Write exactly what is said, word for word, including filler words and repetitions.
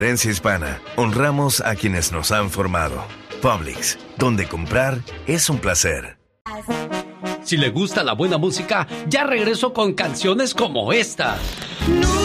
Herencia Hispana, honramos a quienes nos han formado. Publix, donde comprar es un placer. Si le gusta la buena música, ya regreso con canciones como esta.